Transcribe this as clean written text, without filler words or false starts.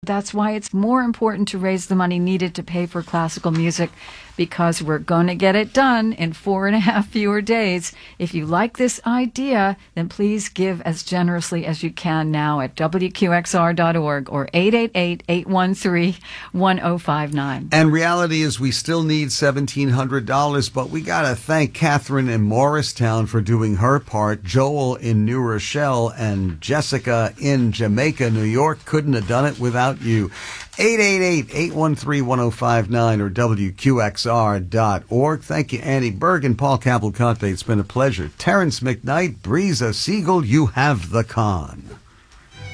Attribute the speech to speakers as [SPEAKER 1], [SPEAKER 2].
[SPEAKER 1] that's why it's more important to raise the money needed to pay for classical music, because we're going to get it done in 4.5 fewer days. If you like this idea, then please give as generously as you can now at WQXR.org or 888-813-1059.
[SPEAKER 2] And reality is we still need $1,700, but we got to thank Catherine in Morristown for doing her part, Joel in New Rochelle, and Jessica in Jamaica, New York. Couldn't have done it without you. 888-813-1059 or WQXR.org. Thank you, Annie Bergen, Paul Cavalcante. It's been a pleasure. Terrence McKnight, Breeza Siegel, you have the con.